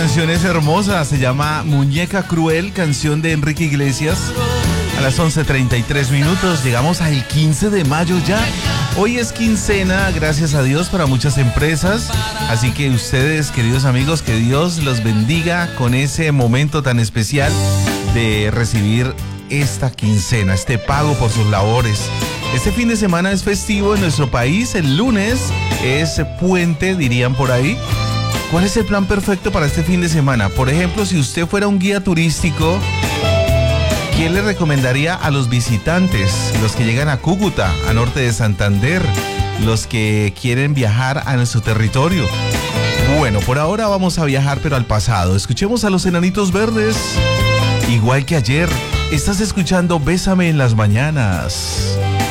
canción es hermosa, se llama Muñeca Cruel, canción de Enrique Iglesias. A las 11:33, llegamos al 15 de mayo ya. Hoy es quincena, gracias a Dios, para muchas empresas. Así que ustedes, queridos amigos, que Dios los bendiga con ese momento tan especial de recibir esta quincena, este pago por sus labores. Este fin de semana es festivo en nuestro país, el lunes es puente, dirían por ahí. ¿Cuál es el plan perfecto para este fin de semana? Por ejemplo, si usted fuera un guía turístico, ¿qué le recomendaría a los visitantes? Los que llegan a Cúcuta, a norte de Santander, los que quieren viajar a nuestro territorio. Bueno, por ahora vamos a viajar, pero al pasado. Escuchemos a los Enanitos Verdes. Igual que ayer, estás escuchando Bésame en las Mañanas.